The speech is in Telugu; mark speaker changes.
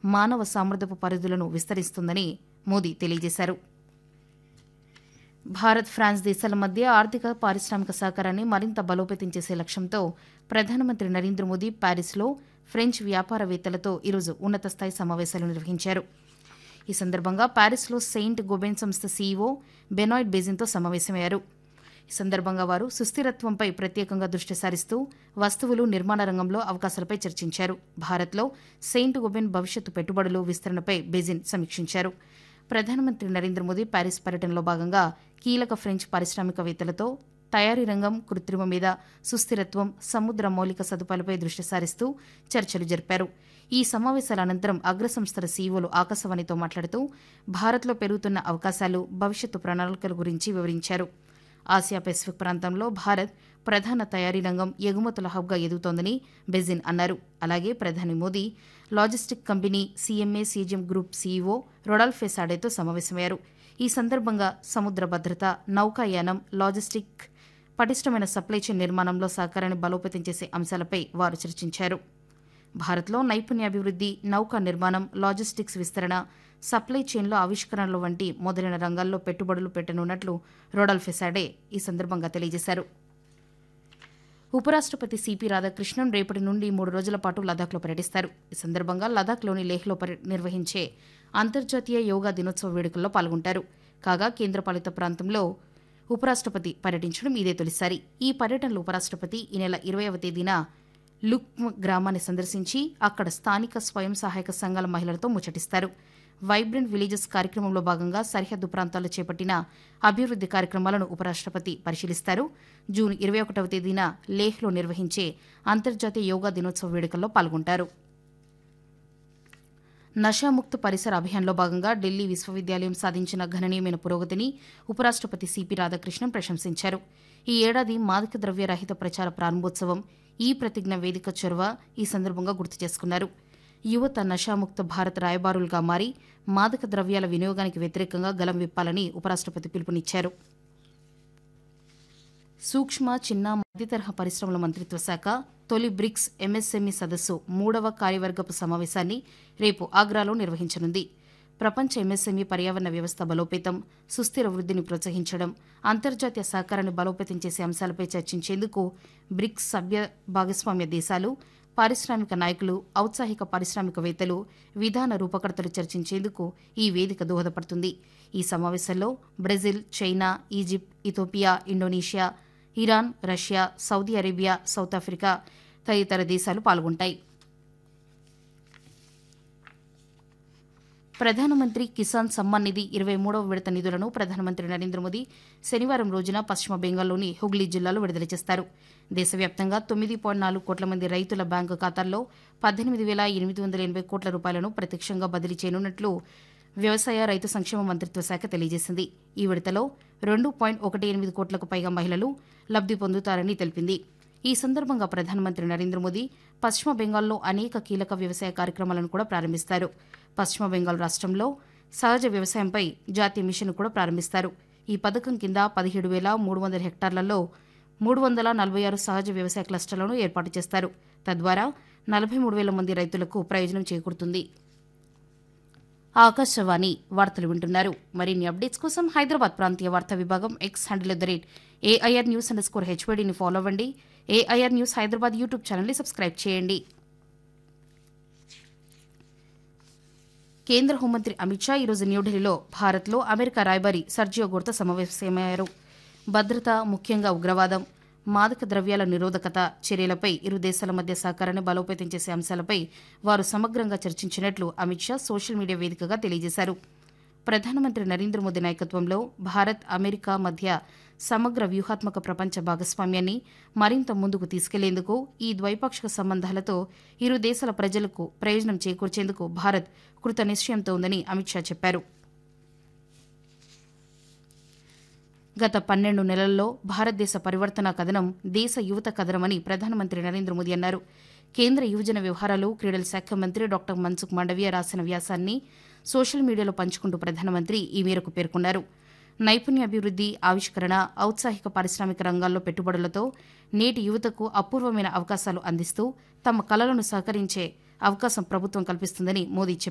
Speaker 1: మానవ సామర్థ్యపు పరిధులను విస్తరిస్తుందని మోదీ తెలియజేశారు. భారత్, ఫ్రాన్స్ దేశాల మధ్య ఆర్థిక, పారిశ్రామిక సహకారాన్ని మరింత బలోపేతం చేసే లక్ష్యంతో ప్రధానమంత్రి నరేంద్ర మోదీ ప్యారిస్లో ఫ్రెంచ్ వ్యాపారవేత్తలతో ఈరోజు ఉన్నత స్థాయి సమావేశాలు నిర్వహించారు. ఈ సందర్భంగా ప్యారిస్లో సెయింట్ గోబెన్ సంస్థ సీఈఓ బెనాయిడ్ బేజిన్తో సమావేశమయ్యారు. ఈ సందర్భంగా వారు సుస్థిరత్వంపై ప్రత్యేకంగా దృష్టి సారిస్తూ వస్తువులు, నిర్మాణ రంగంలో అవకాశాలపై చర్చించారు. భారత్లో సెయింట్ గోబెన్ భవిష్యత్తు పెట్టుబడులు విస్తరణపై బేజిన్ సమీక్షించారు. ప్రధానమంత్రి నరేంద్ర మోదీ ప్యారిస్ పర్యటనలో భాగంగా కీలక ఫ్రెంచ్ పారిశ్రామికవేత్తలతో తయారీ రంగం, కృత్రిమ మీద, సుస్థిరత్వం, సముద్ర మౌలిక సదుపాయాలపై దృష్టి సారిస్తూ చర్చలు జరిపారు. ఈ సమావేశాల అనంతరం అగ్రసంస్థల సీఈఓలు ఆకాశవాణితో మాట్లాడుతూ భారత్లో పెరుగుతున్న అవకాశాలు, భవిష్యత్తు ప్రణాళికల గురించి వివరించారు. ఆసియా పెసిఫిక్ ప్రాంతంలో భారత్ ప్రధాన తయారీ రంగం, ఎగుమతుల హబ్గా ఎదుగుతోందని బెజిన్ అన్నారు. అలాగే ప్రధాని Modi logistic company సీఎంఏ CGM group CEO రొడాల్ఫే సాడేతో సమావేశమయ్యారు. ఈ సందర్భంగా సముద్ర భద్రత, నౌకాయానం, లాజిస్టిక్, పటిష్టమైన సప్లై చైన్ నిర్మాణంలో సహకారాన్ని బలోపేతం చేసే అంశాలపై వారు చర్చించారు. భారత్లో నైపుణ్యాభివృద్ది, నౌకా నిర్మాణం, లాజిస్టిక్స్ విస్తరణ, సప్లై చైన్లో ఆవిష్కరణలు వంటి మొదలైన రంగాల్లో పెట్టుబడులు పెట్టనున్నట్లు రొడాల్ఫే సాడే ఈ సందర్భంగా తెలియజేశారు. ఉపరాష్టపతి సిపి రాధాకృష్ణన్ రేపటి నుండి 3 రోజుల పాటు లదాఖ్లో పర్యటిస్తారు. ఈ సందర్భంగా లదాఖ్లోని లేహ్లో నిర్వహించే అంతర్జాతీయ యోగా దినోత్సవ వేడుకల్లో పాల్గొంటారు. కాగా కేంద్రపాలిత ప్రాంతంలో ఉపరాష్టపతి పర్యటించడం ఇదే తొలిసారి. ఈ పర్యటనలో ఉపరాష్టపతి ఈ నెల 20వ తేదీన లుక్మ్ గ్రామాన్ని సందర్శించి అక్కడ స్థానిక స్వయం సహాయక సంఘాల మహిళలతో ముచ్చటిస్తారు. వైబ్రెంట్ విలేజెస్ కార్యక్రమంలో భాగంగా సరిహద్దు ప్రాంతాల్లో చేపట్టిన అభివృద్ది కార్యక్రమాలను ఉపరాష్టపతి పరిశీలిస్తారు. జూన్ 21వ తేదీన లేహ్లో నిర్వహించే అంతర్జాతీయ యోగా దినోత్సవ వేడుకల్లో పాల్గొంటారు. నషాముక్త పరిసర అభియాన్లో భాగంగా ఢిల్లీ విశ్వవిద్యాలయం సాధించిన గణనీయమైన పురోగతిని ఉపరాష్టపతి సిపి రాధాకృష్ణన్ ప్రశంసించారు. ఈ ఏడాది మాదక ద్రవ్య రహిత ప్రచార ప్రారంభోత్సవం, ఈ ప్రతిజ్ఞ వేదిక చొరవ ఈ సందర్భంగా గుర్తు చేసుకున్నారు. యువత నషాముక్త భారత్ రాయబారులుగా మారి మాదక ద్రవ్యాల వినియోగానికి వ్యతిరేకంగా గలం విప్పాలని ఉపరాష్టపతి పిలుపునిచ్చారు. సూక్ష్మ, చిన్న, మధ్యతరహా పరిశ్రమల మంత్రిత్వ శాఖ తొలి బ్రిక్స్ ఎంఎస్ఎంఈ సదస్సు 3వ కార్యవర్గపు సమావేశాన్ని రేపు ఆగ్రాలో నిర్వహించనుంది. ప్రపంచ ఎంఎస్ఎంఈ పర్యావరణ వ్యవస్థ బలోపేతం, సుస్థిర వృద్ధిని ప్రోత్సహించడం, అంతర్జాతీయ సహకారాన్ని బలోపేతం చేసే అంశాలపై చర్చించేందుకు బ్రిక్స్ సభ్య భాగస్వామ్య దేశాలు, పారిశ్రామిక నాయకులు, ఔత్సాహిక పారిశ్రామికవేత్తలు, విధాన రూపకర్తలు చర్చించేందుకు ఈ వేదిక దోహదపడుతుంది. ఈ సమావేశంలో Brazil, China, Egypt, Ethiopia, Indonesia, Iran, Russia, Saudi Arabia, south Africa తదితర దేశాలు పాల్గొంటాయి. ప్రధానమంత్రి కిసాన్ సమ్మాన్ నిధి 23వ విడత నిధులను ప్రధానమంత్రి నరేంద్ర మోదీ శనివారం రోజున పశ్చిమ బెంగాల్లోని హుగ్లీ జిల్లాలో విడుదల చేస్తారు. దేశవ్యాప్తంగా 9.4 కోట్ల మంది రైతుల బ్యాంకు ఖాతాల్లో 18,880 కోట్ల రూపాయలను ప్రత్యక్షంగా బదిలీ చేయనున్నట్లు వ్యవసాయ, రైతు సంక్షేమ మంత్రిత్వ శాఖ తెలియజేసింది. ఈ విడతలో 2.18 కోట్లకు పైగా మహిళలు లబ్ది పొందుతారని తెలిపింది. ఈ సందర్భంగా ప్రధానమంత్రి నరేంద్ర మోదీ పశ్చిమ బెంగాల్లో అనేక కీలక వ్యవసాయ కార్యక్రమాలను కూడా ప్రారంభిస్తారు. పశ్చిమ బెంగాల్ రాష్ట్రంలో సహజ వ్యవసాయంపై జాతీయ మిషన్ కూడా ప్రారంభిస్తారు. ఈ పథకం కింద 17,300 హెక్టార్లలో 346 సహజ వ్యవసాయ క్లస్టర్లను ఏర్పాటు చేస్తారు. తద్వారా 43,000 మంది రైతులకు ప్రయోజనం చేకూరుతుంది. ఆకాశవాణి వార్తలు వింటున్నారు. మరిన్ని అప్డేట్స్ కోసం హైదరాబాద్ ప్రాంతీయ వార్తా విభాగం ఎక్స్ హ్యాండిల్ @AIR News_HYDని ఫాలో అవ్వండి. AIR న్యూస్ హైదరాబాద్ యూట్యూబ్ ఛానల్ని సబ్స్క్రైబ్ చేయండి. కేంద్ర హోంమంత్రి అమిత్ షా ఈరోజు న్యూఢిల్లీలో భారత్లో అమెరికా రాయబారి సర్జియో గోర్తో సమావేశమయ్యారు. భద్రత, ముఖ్యంగా ఉగ్రవాదం, మాదక ద్రవ్యాల నిరోధకత చర్యలపై ఇరు దేశాల మధ్య సహకారాన్ని బలోపేతం చేసే అంశాలపై వారు సమగ్రంగా చర్చించినట్లు అమిత్ షా సోషల్ మీడియా వేదికగా తెలియజేశారు. ప్రధానమంత్రి నరేంద్ర మోదీ నాయకత్వంలో భారత్, అమెరికా మధ్య సమగ్ర వ్యూహాత్మక ప్రపంచ భాగస్వామ్యాన్ని మరింత ముందుకు తీసుకెళ్లేందుకు, ఈ ద్వైపాక్షిక సంబంధాలతో ఇరు దేశాల ప్రజలకు ప్రయోజనం చేకూర్చేందుకు భారత్ కృత నిశ్చయంతో ఉందని అమిత్ షా చెప్పారు. గత 12 నెలల్లో భారతదేశ పరివర్తన కథనం దేశ యువత కథనమని ప్రధానమంత్రి నరేంద్ర మోదీ అన్నారు. కేంద్ర యువజన వ్యవహారాలు, క్రీడల శాఖ మంత్రి డాక్టర్ మన్సుఖ్ మాండవీయ రాసిన వ్యాసాన్ని సోషల్ మీడియాలో పంచుకుంటూ ప్రధానమంత్రి ఈ మేరకు పేర్కొన్నారు. నైపుణ్యాభివృద్ది, ఆవిష్కరణ, ఔత్సాహిక పారిశ్రామిక రంగాల్లో పెట్టుబడులతో నేటి యువతకు అపూర్వమైన అవకాశాలు అందిస్తూ తమ కలలను సహకరించే అవకాశం ప్రభుత్వం కల్పిస్తుందని మోదీ చెప్పారు.